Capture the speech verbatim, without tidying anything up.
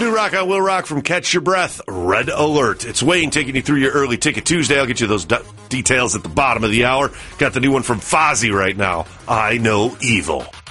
New rock on Will Rock from Catch Your Breath, Red Alert. It's Wayne taking you through your early ticket Tuesday. I'll get you those d- details at the bottom of the hour. Got the new one from Fozzy right now, I Know Evil.